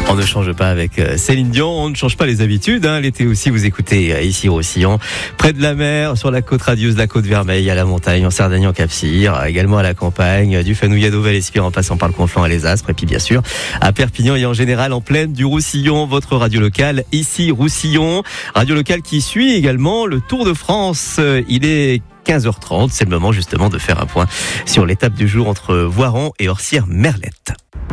On ne change pas avec Céline Dion, on ne change pas les habitudes. L'été aussi, vous écoutez ici Roussillon, près de la mer, sur la côte radieuse de la côte Vermeille, à la montagne, en Cerdagne, en Cap-Cyr, également à la campagne, du Fenouillet au Val-Espire en passant par le Conflent et les Aspres, et puis bien sûr à Perpignan et en général en plaine du Roussillon, votre radio locale ici Roussillon, radio locale qui suit également le Tour de France. Il est 15h30, c'est le moment justement de faire un point sur l'étape du jour entre Voiron et Orsières-Merlette.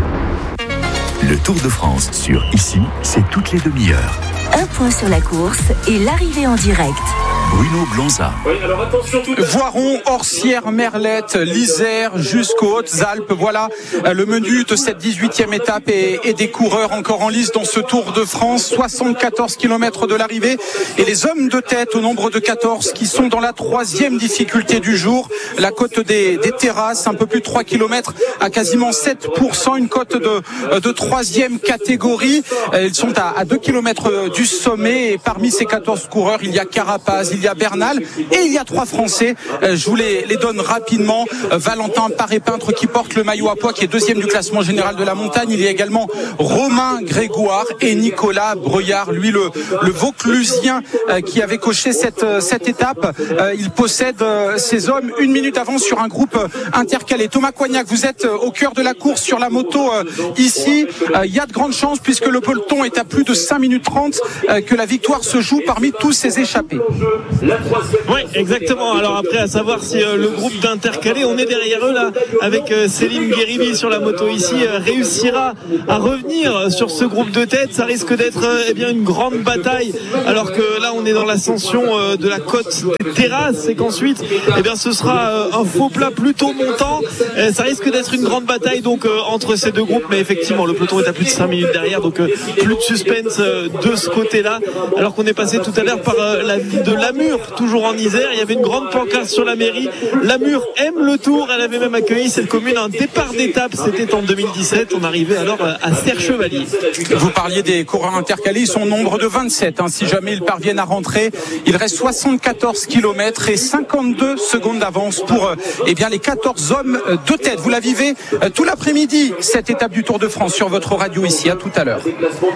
Le Tour de France sur Ici, c'est toutes les demi-heures. Un point sur la course et l'arrivée en direct. Bruno Blanza. Oui, alors attention, Voiron, Orsières, Merlette, l'Isère jusqu'aux Hautes-Alpes. Voilà le menu de cette 18e étape et des coureurs encore en lice dans ce Tour de France. 74 km de l'arrivée et les hommes de tête au nombre de 14 qui sont dans la 3e difficulté du jour. La côte des Terrasses, un peu plus de 3 km à quasiment 7%, une côte de 3e catégorie. Ils sont à 2 km du sommet et parmi ces 14 coureurs, il y a Carapaz, il y a Bernal et il y a 3 Français. Je vous les donne rapidement. Valentin Paré-Peintre qui porte le maillot à pois, qui est 2e du classement général de la montagne. Il y a également Romain Grégoire et Nicolas Breuillard, lui le Vauclusien qui avait coché cette étape. Il possède ces hommes 1 minute d'avance sur un groupe intercalé. Thomas Coignac, vous êtes au cœur de la course sur la moto ici. Il y a de grandes chances puisque le peloton est à plus de 5 minutes 30 que la victoire se joue parmi tous ces échappés. Oui, exactement. Alors après, à savoir si le groupe d'intercalés, on est derrière eux là, avec Céline Guéribi sur la moto ici, réussira à revenir sur ce groupe de tête. Ça risque d'être une grande bataille, alors que là on est dans l'ascension de la côte des Terrasses et qu'ensuite ce sera un faux plat plutôt montant. Ça risque d'être une grande bataille donc entre ces deux groupes, mais effectivement le peloton est à plus de 5 minutes derrière, donc plus de suspense de ce côté-là, alors qu'on est passé tout à l'heure par la ville de Lamur, toujours en Isère. Il y avait une grande pancarte sur la mairie. Lamur aime le Tour. Elle avait même accueilli cette commune un départ d'étape. C'était en 2017. On arrivait alors à Serre-Chevalier. Vous parliez des coureurs intercalés. Ils sont au nombre de 27. Si jamais ils parviennent à rentrer, il reste 74 km et 52 secondes d'avance pour les 14 hommes de tête. Vous la vivez tout l'après-midi, cette étape du Tour de France sur votre radio ici. À tout à l'heure.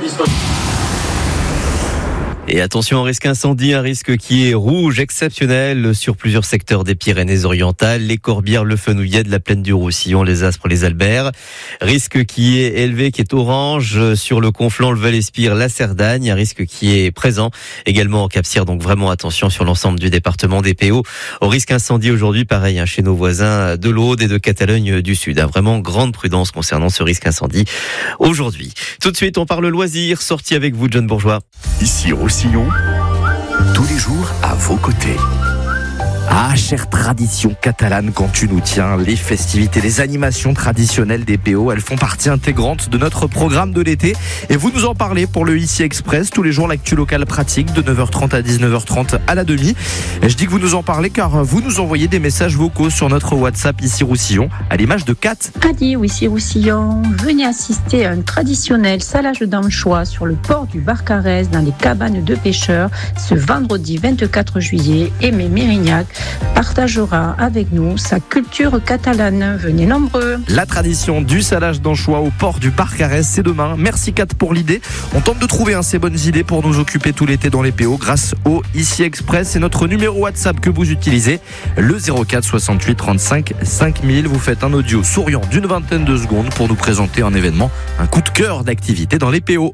Et attention au risque incendie, un risque qui est rouge exceptionnel sur plusieurs secteurs des Pyrénées-Orientales, les Corbières, le Fenouillet, de la plaine du Roussillon, les Aspres, les Albères. Risque qui est élevé, qui est orange sur le Conflent, le Val-Espire, la Cerdagne. Un risque qui est présent également en Cap-Cyr, donc vraiment attention sur l'ensemble du département des PO. Au risque incendie aujourd'hui, pareil, chez nos voisins de l'Aude et de Catalogne du Sud. Vraiment grande prudence concernant ce risque incendie aujourd'hui. Tout de suite, on parle loisirs. Sortie avec vous, John Bourgeois. Ici Roussillon, tous les jours à vos côtés. Ah, chère tradition catalane, quand tu nous tiens, les festivités, les animations traditionnelles des PO, elles font partie intégrante de notre programme de l'été. Et vous nous en parlez pour le Ici Express, tous les jours l'actu locale pratique de 9h30 à 19h30 à la demi. Et je dis que vous nous en parlez car vous nous envoyez des messages vocaux sur notre WhatsApp Ici Roussillon, à l'image de Kat. Adi, Ici Roussillon, venez assister à un traditionnel salage d'anchois sur le port du Barcarès dans les cabanes de pêcheurs ce vendredi 24 juillet. Aimé Mérignac partagera avec nous sa culture catalane. Venez nombreux. La tradition du salage d'anchois au port du Barcarès, c'est demain. Merci Kat pour l'idée. On tente de trouver ces bonnes idées pour nous occuper tout l'été dans les PO grâce au Ici Express. C'est notre numéro WhatsApp que vous utilisez, le 04 68 35 5000. Vous faites un audio souriant d'une vingtaine de secondes pour nous présenter un événement, un coup de cœur d'activité dans les PO.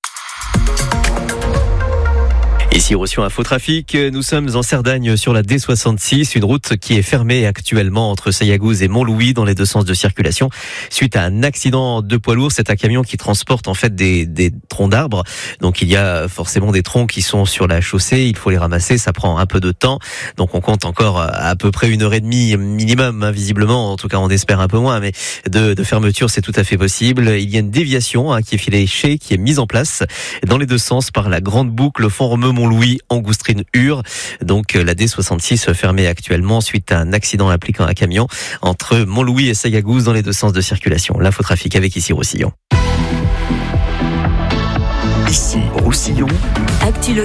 Ici, Roussillon Infotrafic, nous sommes en Cerdagne sur la D66, une route qui est fermée actuellement entre Sayagouz et Montlouis dans les deux sens de circulation suite à un accident de poids lourd. C'est un camion qui transporte en fait des troncs d'arbres. Donc il y a forcément des troncs qui sont sur la chaussée, il faut les ramasser, ça prend un peu de temps. Donc on compte encore à peu près 1h30 minimum, visiblement, en tout cas on espère un peu moins, mais de fermeture c'est tout à fait possible. Il y a une déviation qui est fléchée, qui est mise en place dans les deux sens par la grande boucle Font-Romeu-Montlouis, Angoustrine-Ur. Donc la D66 fermée actuellement suite à un accident impliquant un camion entre Montlouis et Sayagouz dans les deux sens de circulation. L'infotrafic avec Ici Roussillon. Ici Roussillon. Actu